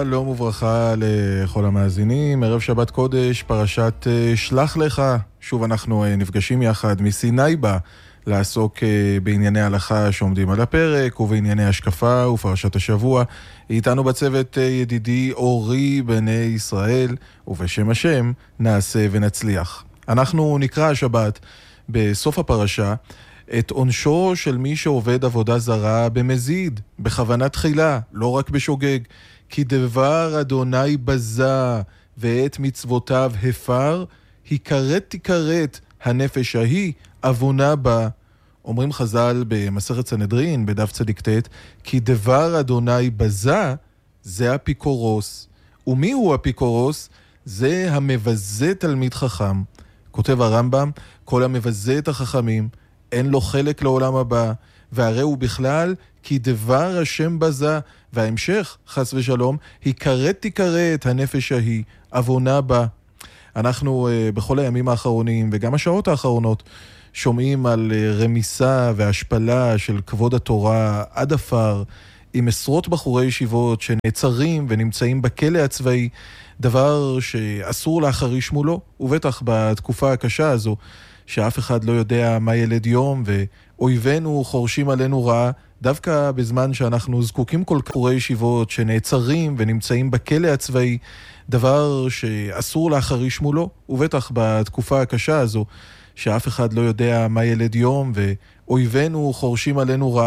שלום וברכה לכל המאזינים, ערב שבת קודש, פרשת שלח לך. שוב אנחנו נפגשים יחד מסיני בה לעסוק בענייני הלכה שעומדים על הפרק ובענייני השקפה ופרשת השבוע. איתנו בצוות ידידי אורי בני ישראל, ובשם השם נעשה ונצליח. אנחנו נקרא השבת בסוף הפרשה את עונשו של מי שעובד עבודה זרה במזיד, בכוונת תחילה, לא רק בשוגג. כי דבר אדוני בזה ואת מצוותיו הפר, הכרת הנפש ההיא עוונה בה. אומרים חז"ל במסכת סנהדרין בדף צדיק ט', כי דבר אדוני בזה זה אפיקורוס. ומי הוא אפיקורוס? זה המבזה תלמיד חכם. כותב הרמב"ם, כל המבזה את החכמים אין לו חלק לעולם הבא, והרי הוא בכלל כי דבר השם בזה. וההמשך, חס ושלום, הכרת הנפש ההיא עוונה בה. אנחנו בכל הימים האחרונים וגם השעות האחרונות שומעים על רמיסה והשפלה של כבוד התורה עד אפר, עם עשרות בחורי ישיבות שנעצרים ונמצאים בכלא הצבאי, דבר שאסור להחריש מולו, ובטח בתקופה הקשה הזו שאף אחד לא יודע מה ילד יום, ואויבינו חורשים עלינו רעה, דווקא בזמן שאנחנו זקוקים כל כך בחורי ישיבות שנעצרים ונמצאים בכלא הצבאי, דבר שאסור להחריש מולו, ובטח בתקופה הקשה הזו שאף אחד לא יודע מה ילד יום, ואויבינו חורשים עלינו רעה.